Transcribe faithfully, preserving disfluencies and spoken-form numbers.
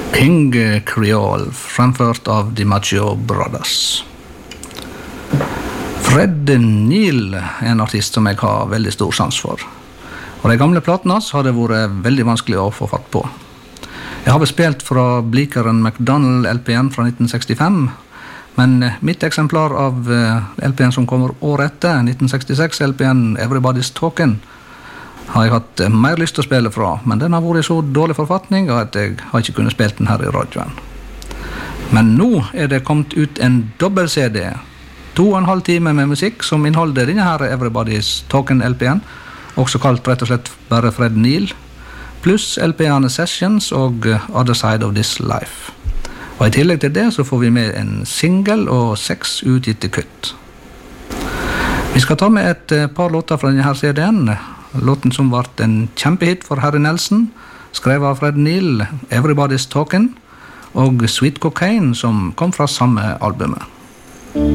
King Creole, fremført av DiMaggio Brothers. Fred Neil er en artist som jeg har veldig stor sans for. Og de gamle platene har det vært veldig vanskelig å få fatt på. Jeg har spilt fra Bleecker and McDonald L P-en fra nitten sekstifem, men mitt eksemplar av L P-en som kommer året etter, nitten sekstiseks L P-en Everybody's Talking, har jeg hatt mer lyst til å spille fra, men den har vært i så dårlig forfatning at jeg har ikke kunnet spille den her i radioen. Men nå er det kommet ut en dobbel-C D, to og en halv time med musikk som inneholder denne her Everybody's Talking L P-en, også kalt rett og slett bare Fred Neil, pluss L P-ene Sessions og Other Side of This Life. Og i tillegg til det så får vi med en single og seks utgitte kutt. Vi skal ta med et par låter fra denne her C D-en. Låten som var en kjempehit for Harry Nelson, skrevet av Fred Neil, Everybody's Talking, og Sweet Cocaine, som kom fra samme albumet.